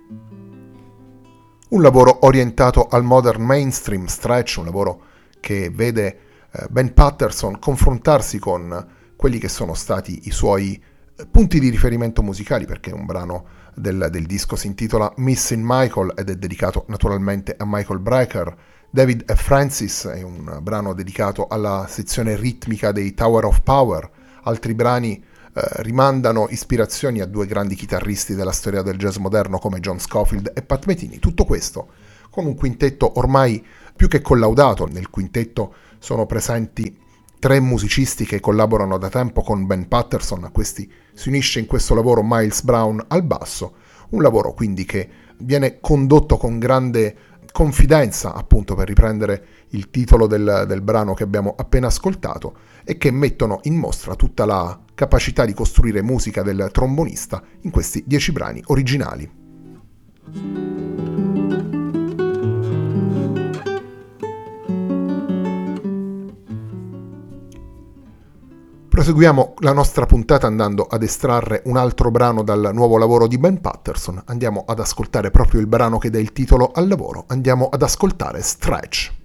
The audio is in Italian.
Un lavoro orientato al modern mainstream, Stretch, un lavoro che vede Ben Patterson confrontarsi con quelli che sono stati i suoi punti di riferimento musicali, perché un brano del disco si intitola Missing Michael ed è dedicato naturalmente a Michael Brecker. David e Francis è un brano dedicato alla sezione ritmica dei Tower of Power. Altri brani rimandano ispirazioni a due grandi chitarristi della storia del jazz moderno come John Scofield e Pat Metheny. Tutto questo con un quintetto ormai più che collaudato. Nel quintetto sono presenti 3 musicisti che collaborano da tempo con Ben Patterson. A questi si unisce in questo lavoro Miles Brown al basso, un lavoro quindi che viene condotto con grande confidenza, appunto per riprendere il titolo del brano che abbiamo appena ascoltato, e che mettono in mostra tutta la capacità di costruire musica del trombonista in questi 10 brani originali. Proseguiamo la nostra puntata andando ad estrarre un altro brano dal nuovo lavoro di Ben Patterson. Andiamo ad ascoltare proprio il brano che dà il titolo al lavoro. Andiamo ad ascoltare Stretch.